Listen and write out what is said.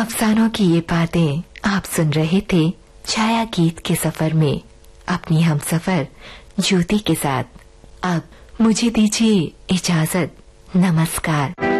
अफसानों की ये बातें आप सुन रहे थे छाया गीत के सफर में अपनी हमसफर ज्योति के साथ। अब मुझे दीजिए इजाजत। नमस्कार।